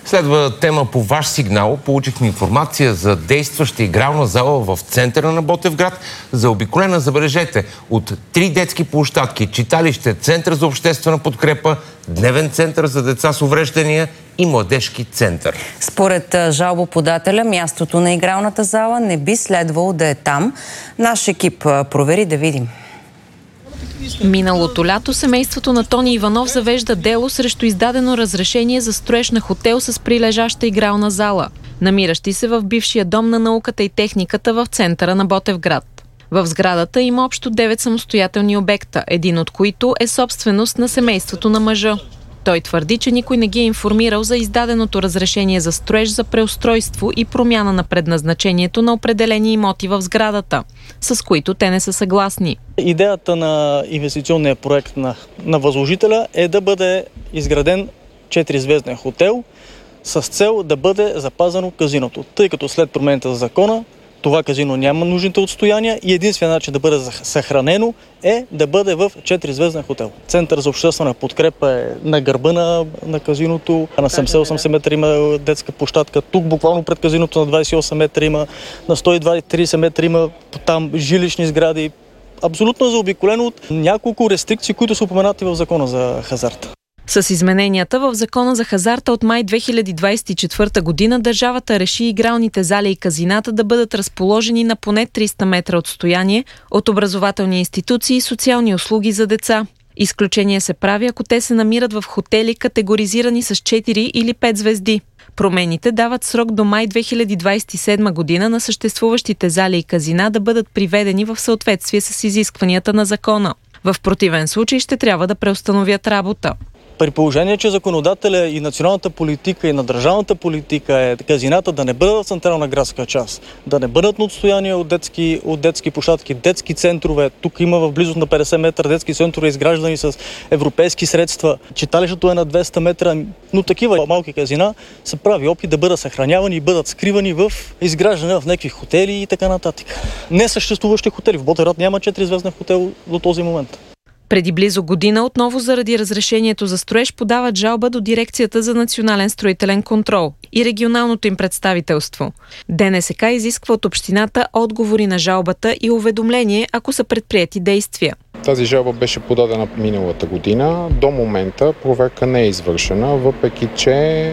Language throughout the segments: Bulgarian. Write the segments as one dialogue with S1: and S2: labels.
S1: Следва тема по ваш сигнал. Получихме информация за действаща игрална зала в центъра на Ботевград, заобиколена, забележете, от 3 детски площадки, читалище, център за обществена подкрепа, дневен център за деца с увреждания и младежки център.
S2: Според жалбоподателя, мястото на игралната зала не би следвало да е там. Наш екип провери, да видим.
S3: Миналото лято семейството на Тони Иванов завежда дело срещу издадено разрешение за строеж на хотел с прилежаща игрална зала, намиращи се в бившия дом на науката и техниката в центъра на Ботевград. В сградата има общо 9 самостоятелни обекта, един от които е собственост на семейството на мъжа. Той твърди, че никой не ги е информирал за издаденото разрешение за строеж за преустройство и промяна на предназначението на определени имоти в сградата, с които те не са съгласни.
S4: Идеята на инвестиционния проект на възложителя е да бъде изграден 4-звезден хотел с цел да бъде запазено казиното, тъй като след промените за закона това казино няма нужните отстояния и единственият начин да бъде съхранено е да бъде в 4-звезден хотел. Център за обществена подкрепа е на гърба на казиното, на 70-80 метра има детска площадка, тук буквално пред казиното на 28 метра има, на 120-30 метра има там жилищни сгради. Абсолютно е заобиколено от няколко рестрикции, които са упоменати в закона за хазарта.
S3: С измененията в закона за хазарта от май 2024 година държавата реши игралните зали и казината да бъдат разположени на поне 300 метра отстояние от образователни институции и социални услуги за деца. Изключение се прави, ако те се намират в хотели, категоризирани с 4 или 5 звезди. Промените дават срок до май 2027 година на съществуващите зали и казина да бъдат приведени в съответствие с изискванията на закона. В противен случай ще трябва да преустановят работа.
S4: При положение, че законодателя и националната политика и на държавната политика е казината да не бъдат в централна градска част, да не бъдат на отстояние от детски площадки, детски центрове. Тук има в близост на 50 метра детски центрове, изграждани с европейски средства. Читалището е на 200 метра, но такива малки казина са прави опит да бъдат съхранявани и бъдат скривани в изграждане в някакви хотели и така нататък. Несъществуващи хотели. В Ботевград няма 4-звезден хотел до този момент.
S3: Преди близо година отново заради разрешението за строеж подават жалба до Дирекцията за национален строителен контрол и регионалното им представителство. ДНСК изисква от общината отговори на жалбата и уведомление, ако са предприети действия.
S5: Тази жалба беше подадена миналата година. До момента проверка не е извършена, въпреки че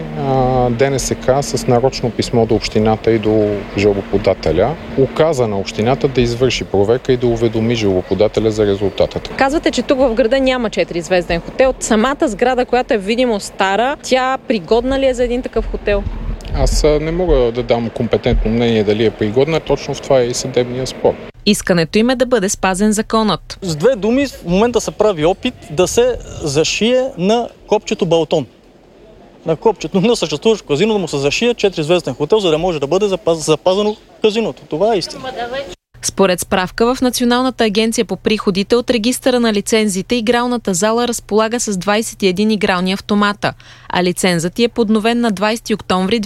S5: ДНСК с нарочно писмо до общината и до жалбоподателя указа на общината да извърши проверка и да уведоми жалбоподателя за резултатата.
S3: Казвате, че тук в града няма 4-звезден хотел. Самата сграда, която е видимо стара, тя пригодна ли е за един такъв хотел?
S5: Аз не мога да дам компетентно мнение дали е пригодна, точно в това е и съдебния спор.
S3: Искането им е да бъде спазен законът.
S4: С две думи, в момента се прави опит да се зашие на копчето Балтон. На копчето на съществуващо казино да му се зашие 4-звезден хотел, за да може да бъде запазено казиното. Това е истина.
S3: Според справка в Националната агенция по приходите от регистъра на лицензите, игралната зала разполага с 21 игрални автомата, а лицензът ти е подновен на 20 октомври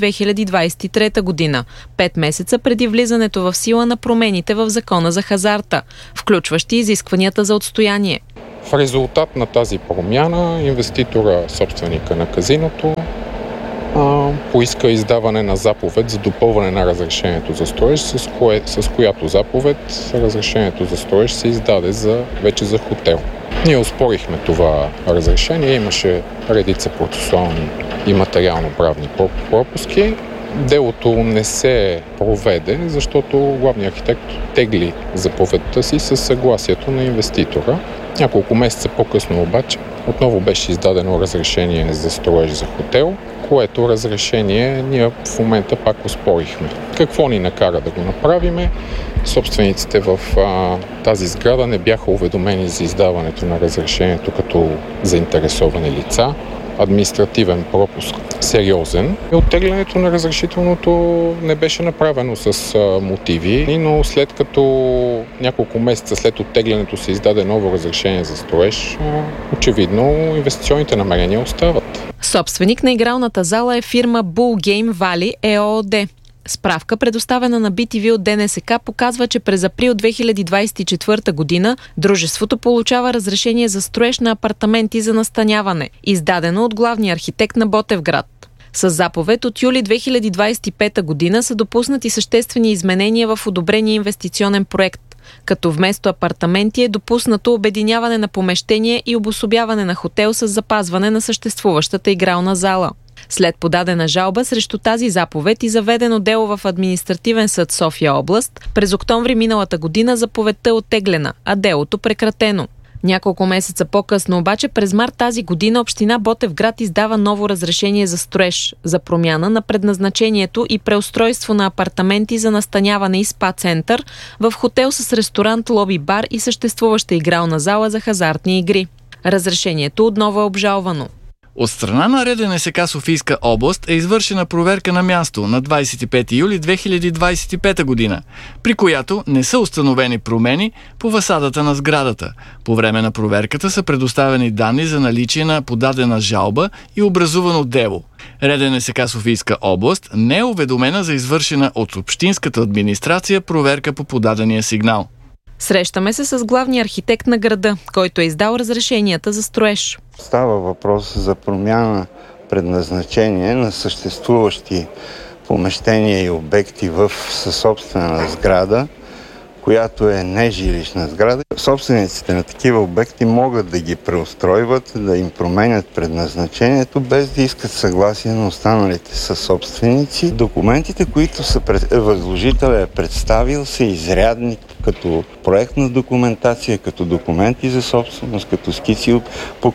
S3: 2023 година, 5 месеца преди влизането в сила на промените в закона за хазарта, включващи изискванията за отстояние.
S5: В резултат на тази промяна инвеститора, собственика на казиното, поиска издаване на заповед за допълване на разрешението за строеж, с която заповед разрешението за строеж се издаде вече за хотел. Ние оспорихме това разрешение, имаше редица процесуални и материално-правни пропуски. Делото не се проведе, защото главният архитект тегли заповедта си със съгласието на инвеститора. Няколко месеца по-късно обаче отново беше издадено разрешение за строеж за хотел, което разрешение ние в момента пак оспорихме. Какво ни накара да го направиме? Собствениците в тази сграда не бяха уведомени за издаването на разрешението като заинтересовани лица. Административен пропуск сериозен. Оттеглянето на разрешителното не беше направено с мотиви, но след като няколко месеца след оттеглянето се издаде ново разрешение за строеж, очевидно инвестиционните намерения остават.
S3: Собственик на игралната зала е фирма Bull Game Valley ЕООД. Справка, предоставена на BTV от ДНСК, показва, че през април 2024 година дружеството получава разрешение за строеж на апартаменти за настаняване, издадено от главния архитект на Ботевград. С заповед от юли 2025 година са допуснати съществени изменения в одобрения инвестиционен проект, като вместо апартаменти е допуснато обединяване на помещения и обособяване на хотел с запазване на съществуващата игрална зала. След подадена жалба срещу тази заповед и заведено дело в Административен съд София област, през октомври миналата година заповедта е оттеглена, а делото прекратено. Няколко месеца по-късно обаче, през март тази година, община Ботевград издава ново разрешение за строеж за промяна на предназначението и преустройство на апартаменти за настаняване и спа-център в хотел с ресторант, лоби-бар и съществуваща игрална зала за хазартни игри. Разрешението отново е обжалвано.
S6: От страна на РДНСК Софийска област е извършена проверка на място на 25 юли 2025 година, при която не са установени промени по фасадата на сградата. По време на проверката са предоставени данни за наличие на подадена жалба и образувано дело. РДНСК Софийска област не е уведомена за извършена от общинската администрация проверка по подадения сигнал.
S3: Срещаме се с главния архитект на града, който е издал разрешенията за строеж.
S7: Става въпрос за промяна предназначение на съществуващи помещения и обекти в съсобствена сграда, която е нежилищна сграда. Собствениците на такива обекти могат да ги преустройват, да им променят предназначението, без да искат съгласие на останалите съсобственици. Документите, които възложителят е представил, са изрядни като проектна документация, като документи за собственост, като скици по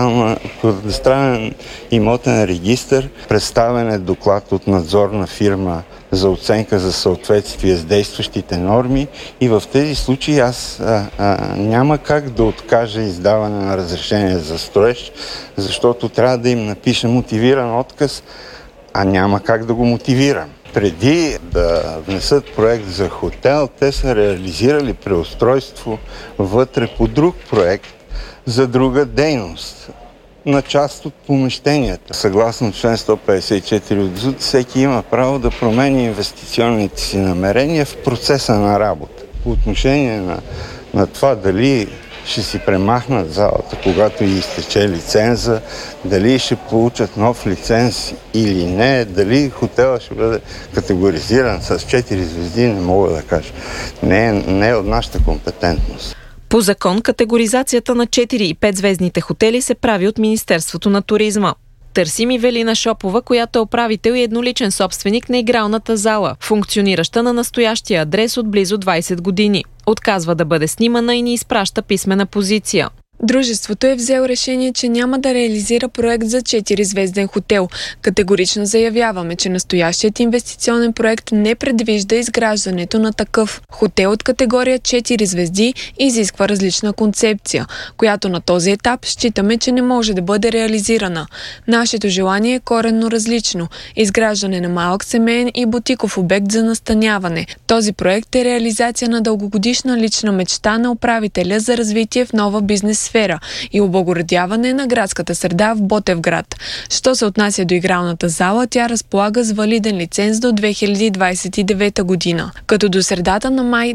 S7: кадастрален имотен регистър, представен е доклад от надзорна фирма за оценка за съответствие с действащите норми и в тези случаи аз няма как да откажа издаване на разрешение за строеж, защото трябва да им напиша мотивиран отказ, а няма как да го мотивирам. Преди да внесат проект за хотел, те са реализирали преустройство вътре по друг проект за друга дейност на част от помещенията. Съгласно член 154 от ЗУТ, всеки има право да промени инвестиционните си намерения в процеса на работа. По отношение на това дали ще си премахнат залата, когато и изтече лиценза, дали ще получат нов лиценз или не, дали хотела ще бъде категоризиран с 4 звезди, не мога да кажа. Не е от нашата компетентност.
S3: По закон, категоризацията на 4 и 5 звездните хотели се прави от Министерството на туризма. Търсим Ивелина Шопова, която е управител и едноличен собственик на игралната зала, функционираща на настоящия адрес от близо 20 години. Отказва да бъде снимана и ни изпраща писмена позиция.
S8: Дружеството е взел решение, че няма да реализира проект за 4-звезден хотел. Категорично заявяваме, че настоящият инвестиционен проект не предвижда изграждането на такъв. Хотел от категория 4 звезди изисква различна концепция, която на този етап считаме, че не може да бъде реализирана. Нашето желание е коренно различно – изграждане на малък семейен и бутиков обект за настаняване. Този проект е реализация на дългогодишна лична мечта на управителя за развитие в нова бизнес сфера и облагородяване на градската среда в Ботевград. Що се отнася до игралната зала, тя разполага с валиден лиценз до 2029 година. Като до средата на май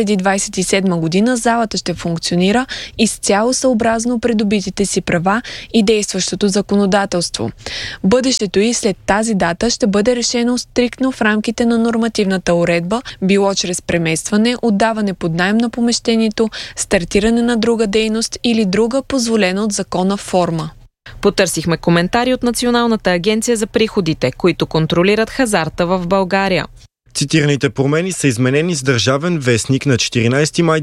S8: 2027 година залата ще функционира изцяло съобразно придобитите си права и действащото законодателство. Бъдещето и след тази дата ще бъде решено стриктно в рамките на нормативната уредба, било чрез преместване, отдаване под наем на помещението, стартиране на друга дейност или друга позволена от закона форма.
S3: Потърсихме коментари от Националната агенция за приходите, които контролират хазарта в България.
S9: Цитираните промени са изменени с Държавен вестник на 14 май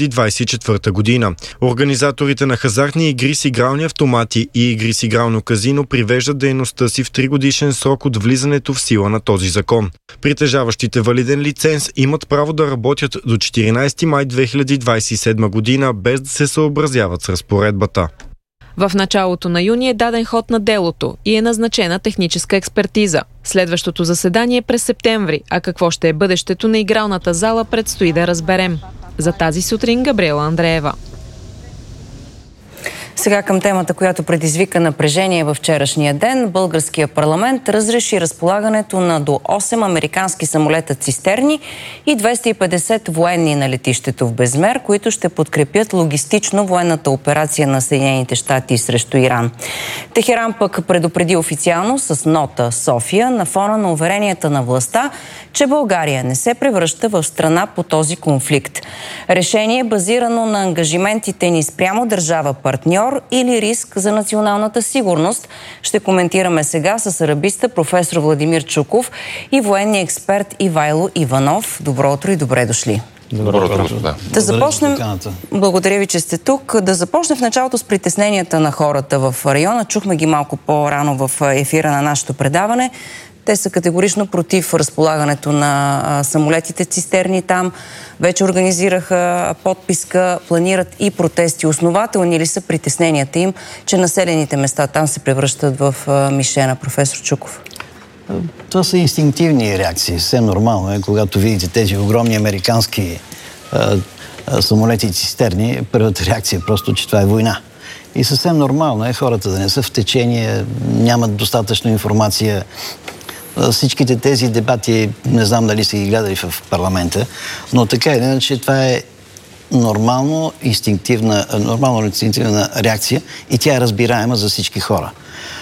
S9: 2024 година. Организаторите на хазартни игри с игрални автомати и игри с игрално казино привеждат дейността си в 3-годишен срок от влизането в сила на този закон. Притежаващите валиден лиценз имат право да работят до 14 май 2027 година, без да се съобразяват с разпоредбата.
S3: В началото на юни е даден ход на делото и е назначена техническа експертиза. Следващото заседание е през септември, а какво ще е бъдещето на игралната зала предстои да разберем. За тази сутрин Габриела Андреева.
S2: Сега към темата, която предизвика напрежение във вчерашния ден. Българския парламент разреши разполагането на до 8 американски самолета цистерни и 250 военни на летището в Безмер, които ще подкрепят логистично военната операция на Съединените щати срещу Иран. Техеран пък предупреди официално с нота София на фона на уверенията на властта, че България не се превръща в страна по този конфликт. Решение базирано на ангажиментите ни спрямо държава партньор или риск за националната сигурност. Ще коментираме сега с арабиста професор Владимир Чуков и военния експерт Ивайло Иванов. Добро утро и добре дошли.
S1: Добро утро.
S2: Да започнем. Благодаря ви, че сте тук. Да започнем в началото с притесненията на хората в района. Чухме ги малко по-рано в ефира на нашето предаване. Те са категорично против разполагането на самолетите цистерни там. Вече организираха подписка, планират и протести. Основателни ли са притесненията им, че населените места там се превръщат в мишена, професор Чуков?
S10: Това са инстинктивни реакции. Съвсем нормално е, когато видите тези огромни американски самолети цистерни, първата реакция е просто, че това е война. И съвсем нормално е хората да не са в течение, нямат достатъчно информация. Всичките тези дебати, не знам дали са ги гледали в парламента, но така или иначе това е нормално инстинктивна реакция и тя е разбираема за всички хора.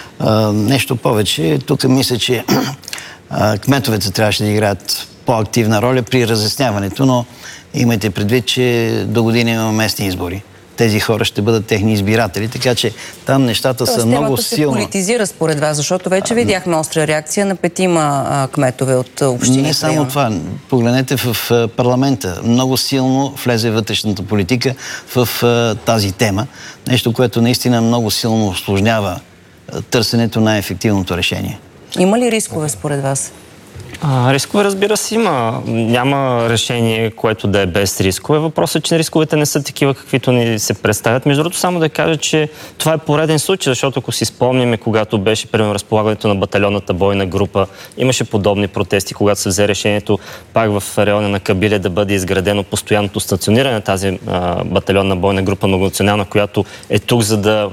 S10: Нещо повече, тук мисля, че кметовете трябваше да играят по-активна роля при разясняването, но имайте предвид, че до година има местни избори. Тези хора ще бъдат техни избиратели, така че там нещата са много силно.
S2: Темата се политизира според вас, защото вече видяхме остра реакция на 5 кметове от общини.
S10: Не само това. Погледнете в парламента. Много силно влезе вътрешната политика в тази тема. Нещо, което наистина много силно усложнява търсенето на ефективното решение.
S2: Има ли рискове според вас?
S11: Рискове, разбира се, има. Няма решение, което да е без рискове. Въпросът е, че рисковете не са такива, каквито ни се представят. Между другото, само да кажа, че това е пореден случай, защото ако си спомняме, когато беше примерно разполагането на батальонната бойна група, имаше подобни протести, когато се взе решението пак в района на Кабиле да бъде изградено постоянното стациониране на тази батальонна бойна група многонационална, която е тук, за да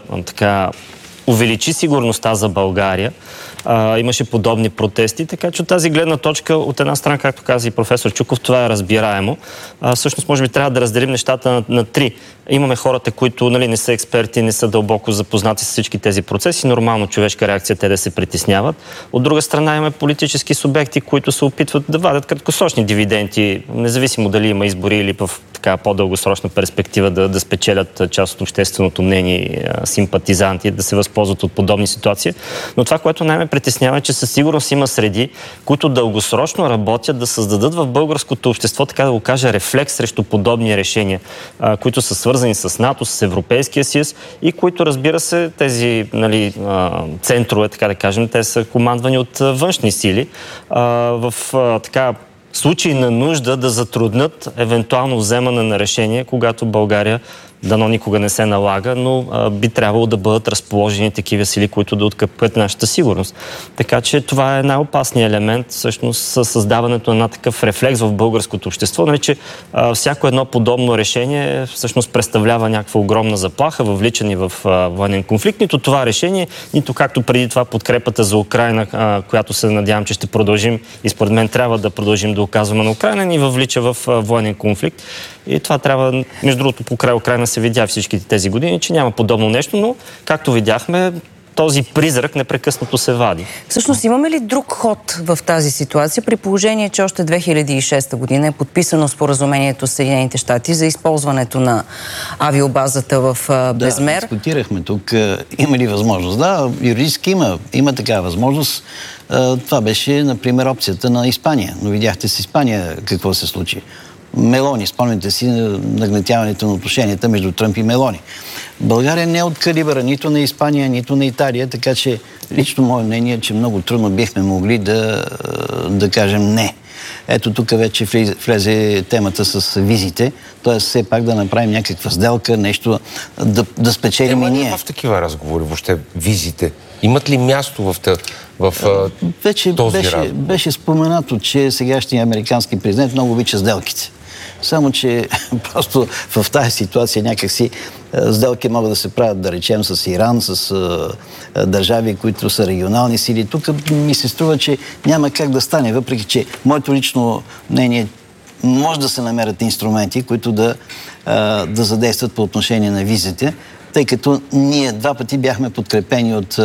S11: увеличи сигурността за България. Имаше подобни протести, така че от тази гледна точка, от една страна, както каза и професор Чуков, това е разбираемо. Всъщност, може би трябва да разделим нещата на три. Имаме хората, които не са експерти, не са дълбоко запознати с всички тези процеси. Нормално човешка реакция те да се притесняват. От друга страна имаме политически субекти, които се опитват да вадят краткосрочни дивиденти, независимо дали има избори или в по-дългосрочна перспектива да спечелят част от общественото мнение, симпатизанти, да се възползват от подобни ситуации. Но това, което най-ме притеснява, е, че със сигурност има среди, които дългосрочно работят да създадат в българското общество, така да го кажа, рефлекс срещу подобни решения, които са свързани с НАТО, с Европейския съюз и които, разбира се, тези центрове, така да кажем, те са командвани от външни сили. В случай на нужда да затруднят евентуално вземане на решение, когато България дано никога не се налага, но би трябвало да бъдат разположени такива сили, които да откъпят нашата сигурност. Така че това е най-опасният елемент, всъщност, със създаването на такъв рефлекс в българското общество, че всяко едно подобно решение всъщност представлява някаква огромна заплаха, въвличани в военен конфликт. Нито това решение, нито както преди това подкрепата за Украйна, която се надявам, че ще продължим и според мен трябва да продължим да оказваме на Украйна, ни въвлича в военен конфликт. И това трябва, между другото, покрай Украйна се видя всичките тези години, че няма подобно нещо, но както видяхме, този призрак непрекъснато се вади.
S2: Всъщност имаме ли друг ход в тази ситуация, при положение, че още 2006 година е подписано споразумението с Съединените щати за използването на авиобазата в Безмер?
S10: Да, дискутирахме тук. Има ли възможност? Да, юридически има такава възможност. Това беше, например, опцията на Испания. Но видяхте с Испания какво се случи. Мелони, спомняте си нагнетяването на отношенията между Тръмп и Мелони. България не е от калибъра нито на Испания, нито на Италия, така че лично мое мнение е, че много трудно бихме могли да кажем не. Ето тук вече влезе темата с визите, т.е. все пак да направим някаква сделка, нещо да спечелим и ние.
S1: В такива разговори въобще визите имат ли място в този разговор?
S10: Беше споменато, че сегашният американски президент много обича сделките. Само че просто в тази ситуация някакси сделки могат да се правят, да речем, с Иран, с държави, които са регионални сили. Тук ми се струва, че няма как да стане, въпреки че моето лично мнение може да се намерят инструменти, които да задействат по отношение на визите, тъй като ние 2 пъти бяхме подкрепени от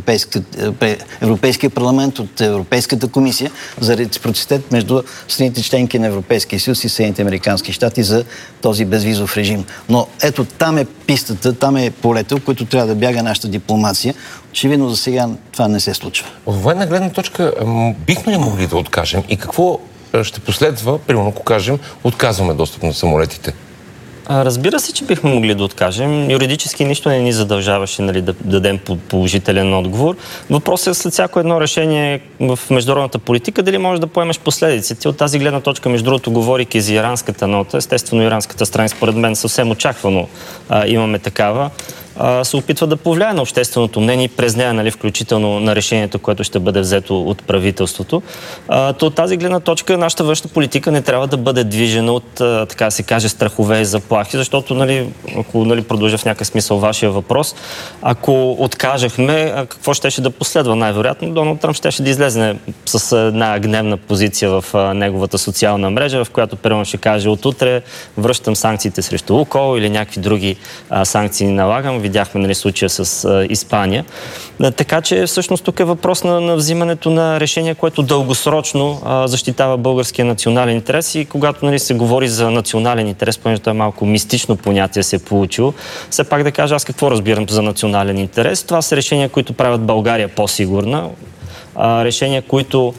S10: Европейския парламент, от Европейската комисия за реципроцитет между страните членки на Европейския съюз и Съединените американски щати за този безвизов режим. Но ето там е пистата, там е полето, в което трябва да бяга нашата дипломация. Очевидно за сега това не се случва.
S1: От военна гледна точка бихме ли могли да откажем и какво ще последва, примерно ако кажем, отказваме достъп на самолетите?
S11: Разбира се, че бихме могли да откажем. Юридически нищо не ни задължаваше, нали, да дадем положителен отговор. Въпросът е след всяко едно решение в международната политика, дали можеш да поемеш последиците. От тази гледна точка, между другото, говорейки за иранската нота, естествено иранската страна, според мен съвсем очаквано имаме такава, се опитва да повлияе на общественото мнение през нея, нали, включително на решението, което ще бъде взето от правителството. От тази гледна точка нашата външна политика не трябва да бъде движена от, така да се каже, страхове и заплахи, защото, нали, ако продължа в някакъв смисъл вашия въпрос, ако откажахме, какво щеше да последва? Най-вероятно Доналд Тръмп щеше да излезе с една гневна позиция в неговата социална мрежа, в която примерно ще каже: отутре връщам санкциите срещу Лукойл или някакви други санкции налагам. Видяхме, нали, случая с Испания. Така че всъщност тук е въпрос на взимането на решение, което дългосрочно защитава българския национален интерес, и когато, нали, се говори за национален интерес, понеже това е малко мистично понятие се е получило, все пак да кажа аз какво разбирам за национален интерес. Това са решения, които правят България по-сигурна, решения, които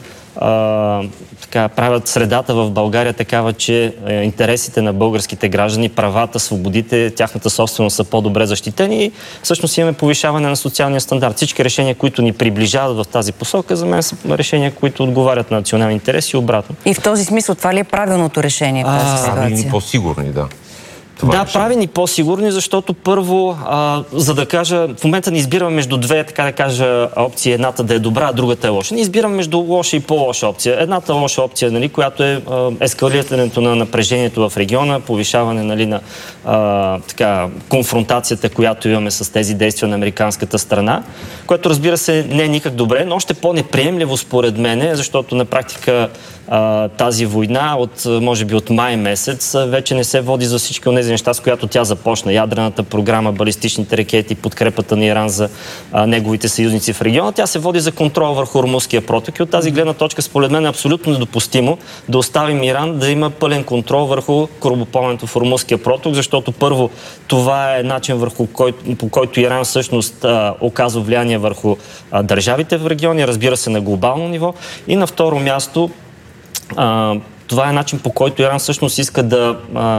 S11: правят средата в България такава, че интересите на българските граждани, правата, свободите, тяхната собственост са по-добре защитени и всъщност имаме повишаване на социалния стандарт. Всички решения, които ни приближават в тази посока, за мен са решения, които отговарят на национални интереси и обратно.
S2: И в този смисъл това ли е правилното решение в тази ситуация?
S1: По-сигурни, да.
S11: Да, прави ни по-сигурни, защото първо, за да кажа, в момента не избираме между две, така да кажа, опции. Едната да е добра, а другата е лоша. Не избираме между лоша и по-лоша опция. Едната лоша опция, нали, която е ескалирането на напрежението в региона, повишаване, нали, на конфронтацията, която имаме с тези действия на американската страна, което, разбира се, не е никак добре, но още по-неприемливо според мен, защото на практика тази война може би от май месец вече не се води за всички от тези неща, с която тя започна. Ядрената програма, балистичните ракети, подкрепата на Иран за неговите съюзници в региона. Тя се води за контрол върху Ормузския проток и от тази гледна точка според мен е абсолютно недопустимо да оставим Иран да има пълен контрол върху корабоплаването в Ормузския проток, защото първо това е начин, по който Иран всъщност оказва влияние върху държавите в региони, разбира се, на глобално ниво, и на второ място това е начин, по който Иран всъщност иска да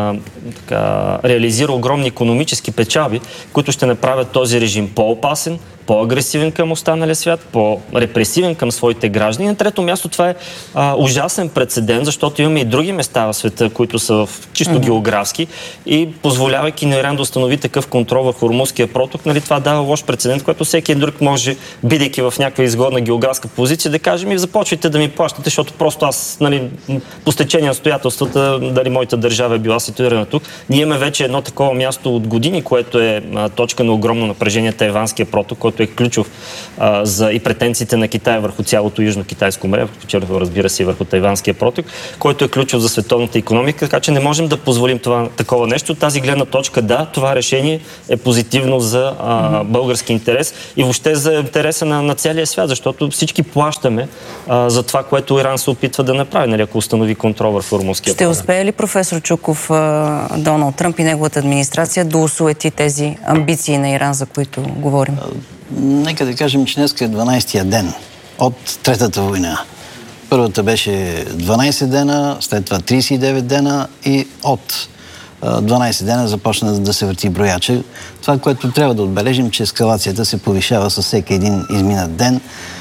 S11: реализира огромни икономически печалби, които ще направят този режим по-опасен, по-агресивен към останалия свят, по-репресивен към своите граждани. На трето място това е ужасен прецедент, защото имаме и други места в света, които са чисто географски, и позволявайки на Иран да установи такъв контрол върху Ормузския проток, нали, това дава лош прецедент, който всеки един друг може, бидейки в някаква изгодна географска позиция, да каже: ми започвайте да ми плащате, защото просто аз, нали, по стечение на обстоятелствата, дали моята държава е била ситуирана тук. Ние имаме вече едно такова място от години, което е точка на огромно напрежение, Тайванския проток, който е ключов за и претенциите на Китай върху цялото Южно-Китайско море, включително, разбира се, и върху Тайванския проток, който е ключов за световната икономика, така че не можем да позволим такова нещо. От тази гледна точка, да, това решение е позитивно за български интерес и въобще за интереса на целия свят, защото всички плащаме за това, което Иран се опитва да направи, нали, ако установи контрол върху Ормузския проток.
S2: Ще успее ли, професор Чуков, Доналд Тръмп и неговата администрация да осуети тези амбиции на Иран, за които говорим?
S10: Нека да кажем, че днес е 12-я ден от Третата война. Първата беше 12 дена, след това 39 дена и от 12 дена започна да се върти брояча. Това, което трябва да отбележим, че ескалацията се повишава със всеки един изминат ден.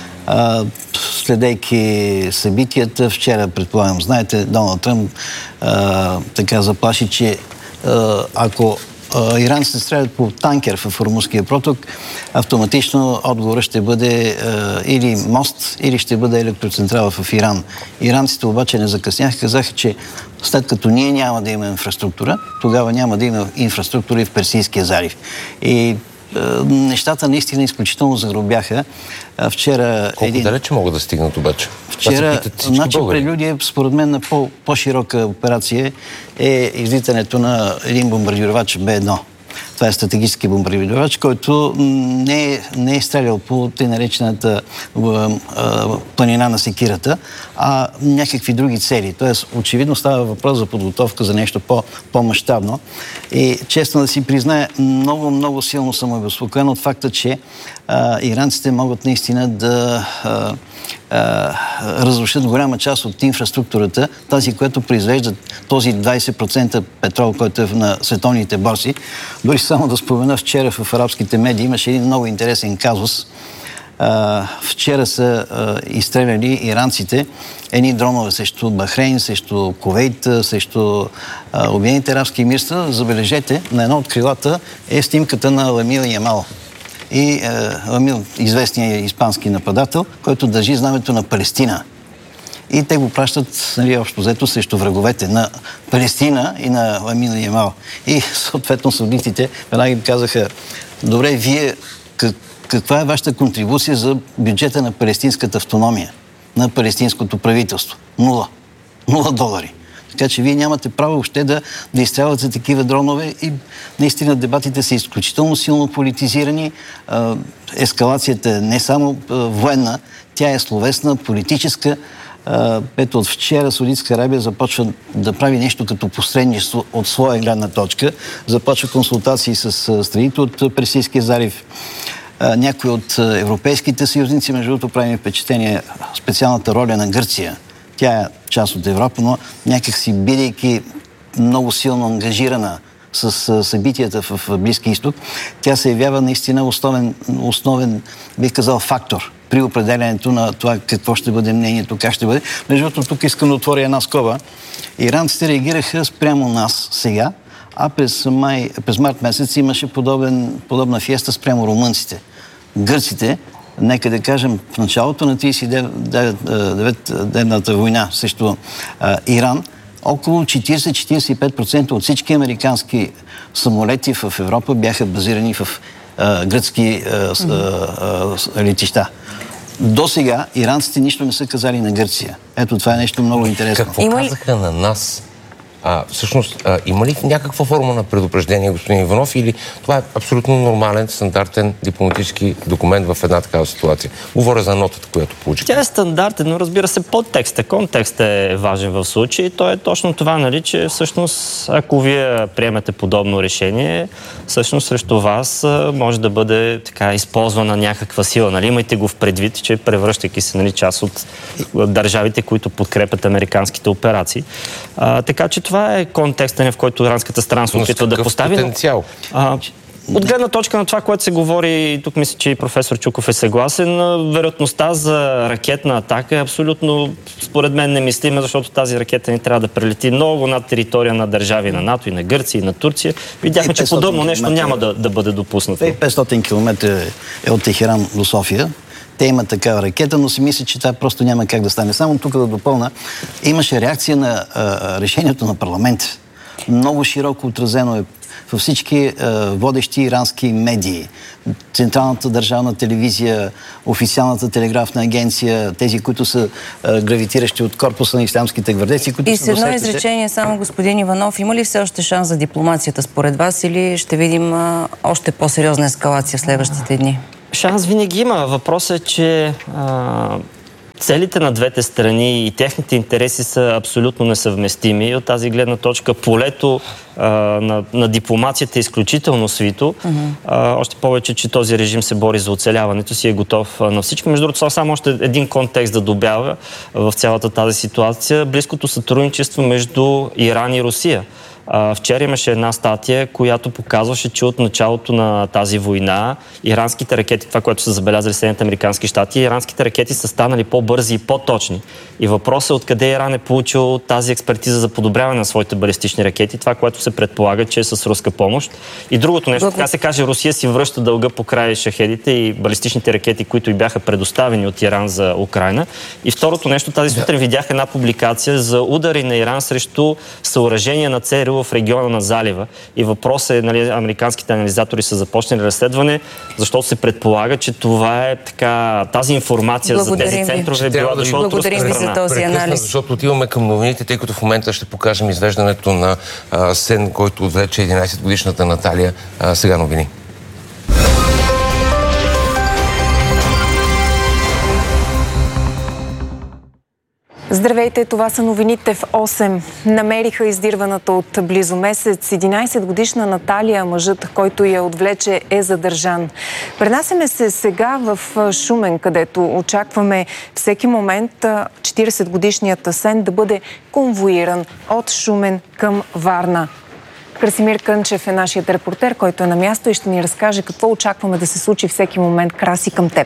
S10: Следейки събитията, вчера, предполагам, знаете, Доналд Тръмп така заплаши, че ако иранците стрелят по танкер в Ормузския проток, автоматично отговорът ще бъде или мост, или ще бъде електроцентрала в Иран. Иранците обаче не закъсняха, казаха, че след като ние няма да има инфраструктура, тогава няма да има инфраструктура и в Персийския залив. И нещата наистина изключително загробяха. Вчера...
S1: Колко далече могат да стигнат обаче?
S10: Вчера, значи прелюдия, според мен, на по-широка операция е излитането на един бомбардировач Б-1. Това е стратегически бомбардировач, който не е стрелял по тъй наречената планина на секирата, а някакви други цели. Тоест, очевидно става въпрос за подготовка за нещо по-мащабно. И честно да си призная, много силно съм обезпокоен от факта, че иранците могат наистина да разрушат голяма част от инфраструктурата, тази, която произвежда този 20% петрол, който е на световните борси. Дори само да спомена, вчера в арабските медии имаше един много интересен казус. Вчера са изстреляли иранците едни дронове срещу Бахрейн, срещу Кувейт, срещу Обединените арабски емирства. Забележете, на едно от крилата е снимката на Ламил Ямал. И Ламил, известният испански нападател, който държи знамето на Палестина. И те го пращат, общо взето, срещу враговете на Палестина и на Ламил Ямал. И съответно саудитите веднага им казаха: добре, вие каква е вашата контрибуция за бюджета на палестинската автономия, на палестинското правителство? $0. Така че вие нямате право въобще да изстрелвате такива дронове и наистина дебатите са изключително силно политизирани. Ескалацията е не само военна, тя е словесна, политическа. Ето от вчера Саудитска Арабия започва да прави нещо като посредничество от своя гледна точка. Започва консултации с страните от Персийския залив. Някои от европейските съюзници, между другото, прави впечатление специалната роля на Гърция. Тя е част от Европа, но някакси, бидейки много силно ангажирана с събитията в Близки изток, тя се явява наистина основен, бих казал, фактор при определянето на това какво ще бъде мнението, как ще бъде. Между другото, тук искам да отворя една скоба. Иранците реагираха спрямо нас сега, а през март месец имаше подобна фиеста спрямо румънците. Гърците, нека да кажем, в началото на 39-дневната война срещу Иран, около 40-45% от всички американски самолети в Европа бяха базирани в гръцки летища. До сега иранците нищо не са казали на Гърция. Ето, това е нещо много интересно.
S1: Какво казаха на нас? Всъщност, има ли някаква форма на предупреждение, господин Иванов, или това е абсолютно нормален, стандартен дипломатически документ в една такава ситуация? Говоря за нотата, която получих.
S11: Тя е стандартен, но разбира се, подтекстът, контекстът е важен в случай. То е точно това, нали, че всъщност, ако вие приемете подобно решение, всъщност срещу вас може да бъде така използвана някаква сила. Нали? Имайте го в предвид, че превръщайки се, нали, част от държавите, които подкрепят американските операции. Така че това е контекстът, в който иранската страна се опитва да постави.
S1: Потенциал.
S11: От гледна точка на това, което се говори, тук мисля, че и професор Чуков е съгласен, вероятността за ракетна атака е абсолютно, според мен, немислима, защото тази ракета ни трябва да прелети много над територия на държави на НАТО и на Гърция и на Турция. Видяхме, че подобно нещо няма да бъде допуснато.
S10: 500 км е от Техеран до София. Те имат такава ракета, но си мисля, че това просто няма как да стане. Само тук да допълна, имаше реакция на решението на парламента. Много широко отразено е във всички водещи ирански медии. Централната държавна телевизия, официалната телеграфна агенция, тези, които са гравитиращи от корпуса на ислямските гвардейци.
S2: И с едно изречение само, господин Иванов, има ли все още шанс за дипломацията според вас, или ще видим още по-сериозна ескалация в следващите дни?
S11: Шанс винаги има. Въпросът е, че целите на двете страни и техните интереси са абсолютно несъвместими. И от тази гледна точка полето на дипломацията е изключително свито. Още повече, че този режим се бори за оцеляването си, е готов на всичко. Между другото, само още един контекст да добавя в цялата тази ситуация. Близкото сътрудничество между Иран и Русия. Вчера имаше една статия, която показваше, че от началото на тази война иранските ракети, това, което са забелязали Съединените американски щати, иранските ракети са станали по-бързи и по-точни. И въпросът е откъде Иран е получил тази експертиза за подобряване на своите балистични ракети, това, което се предполага, че е с руска помощ. И другото нещо, така се каже, Русия си връща дълга по край шахедите и балистичните ракети, които й бяха предоставени от Иран за Украйна. И второто нещо, тази сутрин видях една публикация за удари на Иран срещу съоръжения на ЦРУ в региона на залива. И въпросът е, нали, американските анализатори са започнали разследване, защото се предполага, че това е така, тази информация за тези центрове била дошла от руска страна.
S2: За този анализ.
S1: Защото отиваме към новините, тъй като в момента ще покажем извеждането на Асен, който отвлече 11-годишната Наталия. Сега новини.
S12: Здравейте, това са новините в 8. Намериха издирваната от близо месец 11-годишна Наталия. Мъжът, който я отвлече, е задържан. Пренасяме се сега в Шумен, където очакваме всеки момент 40-годишният Асен да бъде конвоиран от Шумен към Варна. Красимир Кънчев е нашият репортер, който е на място и ще ни разкаже какво очакваме да се случи всеки момент. Краси, към теб.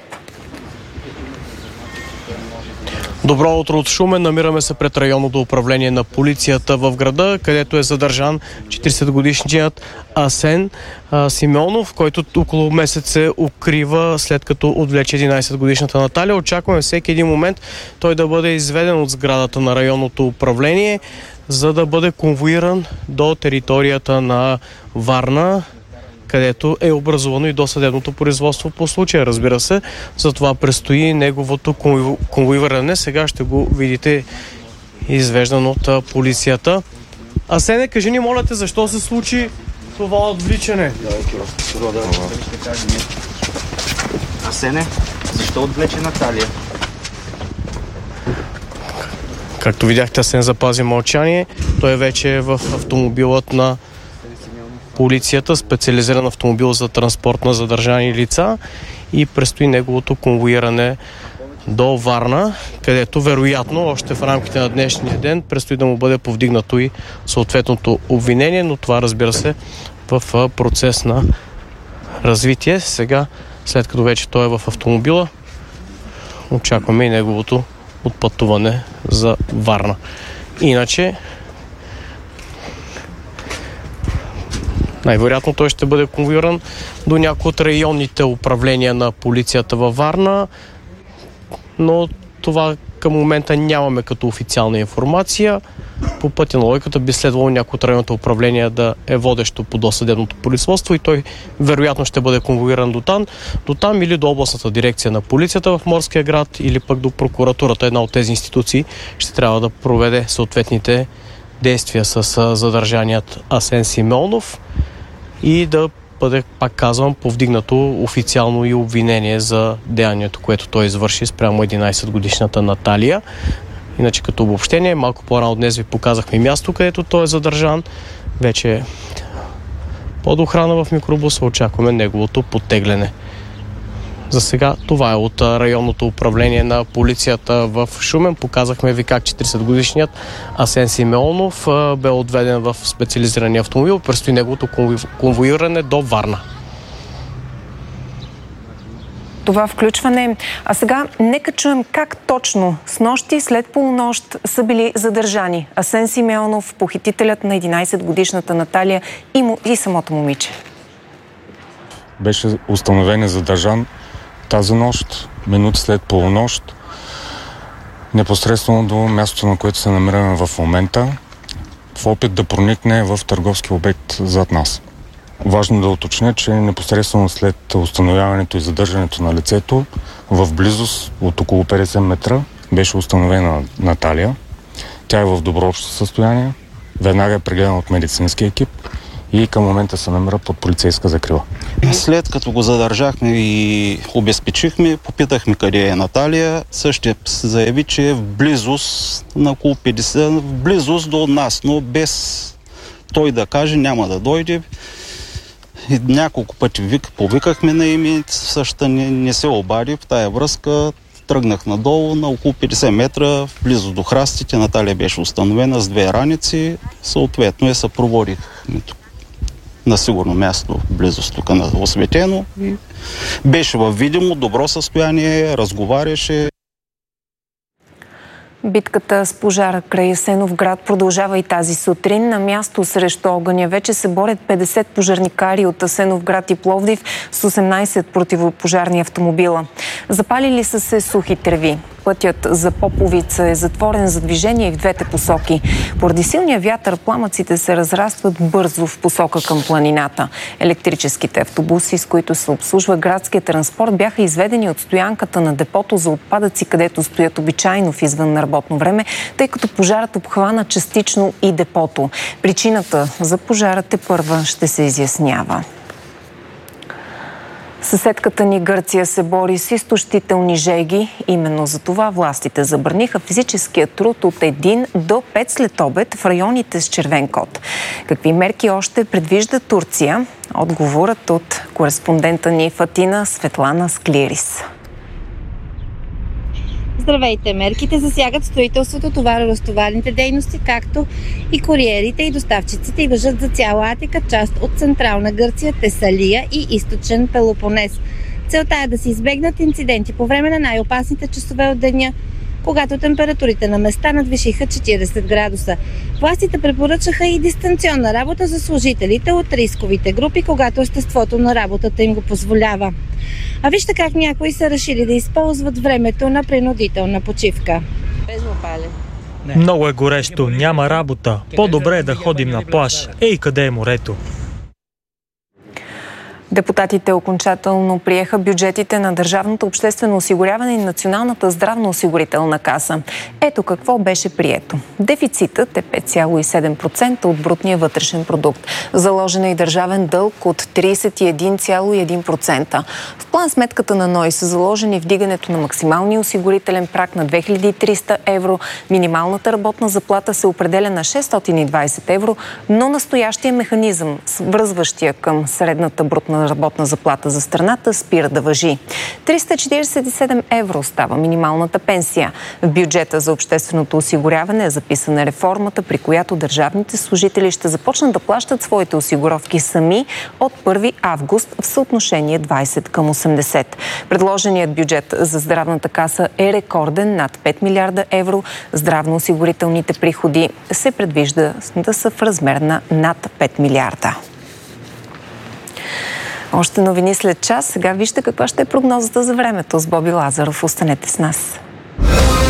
S13: Добро утро от Шумен. Намираме се пред районното управление на полицията в града, където е задържан 40-годишният Асен Симеонов, който около месец се укрива след като отвлече 11-годишната Наталия. Очакваме всеки един момент той да бъде изведен от сградата на районното управление, за да бъде конвоиран до територията на Варна, където е образувано и досъдебното производство по случая, разбира се. Затова предстои неговото конвоиране. Сега ще го видите извеждан от полицията. Асене, кажи ни, моля те, защо се случи това отвличане?
S14: Асене, защо отвлече Наталия?
S13: Както видяхте, Асен запази мълчание. Той вече е в автомобилът на полицията, специализиран автомобил за транспорт на задържани лица, и предстои неговото конвоиране до Варна, където вероятно още в рамките на днешния ден предстои да му бъде повдигнато и съответното обвинение, но това, разбира се, в процес на развитие. Сега, след като вече той е в автомобила, очакваме и неговото отпътуване за Варна. Иначе най-вероятно той ще бъде конвоиран до някои от районните управления на полицията във Варна, но това към момента нямаме като официална информация. По пътя на логиката би следвало някои от районните управления да е водещо по досъдебното производство и той вероятно ще бъде конвоиран до там или до областната дирекция на полицията в Морския град, или пък до прокуратурата. Една от тези институции ще трябва да проведе съответните действия с задържаният Асен Симеонов и да бъде, пак казвам, повдигнато официално и обвинение за деянието, което той извърши спрямо 11-годишната Наталия. Иначе като обобщение, малко по-рано днес ви показахме място, където той е задържан. Вече под охрана в микробуса, очакваме неговото подтегляне. За сега това е от районното управление на полицията в Шумен. Показахме ви как 40-годишният Асен Симеонов бе отведен в специализирания автомобил. Предстои неговото конвоиране до Варна.
S12: Това включване. А сега нека чуем как точно снощи след полунощ са били задържани Асен Симеонов, похитителят на 11-годишната Наталия и самото момиче.
S15: Беше установен и задържан тази нощ, минути след полунощ, непосредствено до мястото, на което се намираме в момента, в опит да проникне в търговски обект зад нас. Важно да уточня, че непосредствено след установяването и задържането на лицето, в близост от около 50 метра беше установена Наталия. Тя е в добро общо състояние, веднага е прегледана от медицински екип и към момента се намира под полицейска закрила.
S14: След като го задържахме и обезпечихме, попитахме къде е Наталия. Същия заяви, че е в близост на около 50, в близост до нас, но без той да каже няма да дойде. И няколко пъти повикахме на име, същата не се обади. В тая връзка тръгнах надолу на около 50 метра, близо до храстите. Наталия беше установена с 2 раници. Съответно я съпроводих на сигурно място, близост тук на осветено. Беше във видимо, добро състояние, разговаряше.
S12: Битката с пожара край Асеновград продължава и тази сутрин. На място срещу огъня вече се борят 50 пожарникари от Асеновград и Пловдив с 18 противопожарни автомобила. Запалили са се сухи треви. Пътят за Поповица е затворен за движение и в двете посоки. Поради силния вятър пламъците се разрастват бързо в посока към планината. Електрическите автобуси, с които се обслужва градския транспорт, бяха изведени от стоянката на депото за отпадъци, където стоят обичайно в извън работно време, тъй като пожарът обхвана частично и депото. Причината за пожара тепърва ще се изяснява. Съседката ни Гърция се бори с изтощителни жеги. Именно за това властите забраниха физическия труд от 1 до 5 след обед в районите с червен код. Какви мерки още предвижда Турция? Отговорът от кореспондента ни в Атина Светлана Склирис.
S16: Здравейте! Мерките засягат строителството, товаро-разтоварните дейности, както и куриерите и доставчиците и важат за цяла Атика, част от Централна Гърция, Тесалия и Източен Пелопонес. Целта е да се избегнат инциденти по време на най-опасните часове от деня, когато температурите на места надвишиха 40 градуса. Властите препоръчаха и дистанционна работа за служителите от рисковите групи, когато естеството на работата им го позволява. А вижте как някои са решили да използват времето на принудителна почивка.
S17: Много е горещо, няма работа. По-добре е да ходим на плаж. Ей, къде е морето?
S12: Депутатите окончателно приеха бюджетите на Държавното обществено осигуряване и Националната здравноосигурителна каса. Ето какво беше прието. Дефицитът е 5,7% от брутния вътрешен продукт. Заложен е и държавен дълг от 31,1%. В план сметката на НОИ са заложени вдигането на максималния осигурителен праг на 2300 евро. Минималната работна заплата се определя на 620 евро, но настоящия механизъм, свързващия към средната брутна работна заплата за страната, спира да важи. 347 евро става минималната пенсия. В бюджета за общественото осигуряване е записана реформата, при която държавните служители ще започнат да плащат своите осигуровки сами от 1 август в съотношение 20:80. Предложеният бюджет за здравната каса е рекорден над 5 милиарда евро. Здравноосигурителните приходи се предвижда да са в размер на над 5 милиарда. Още новини след час. Сега вижте каква ще е прогнозата за времето с Боби Лазаров. Останете с нас.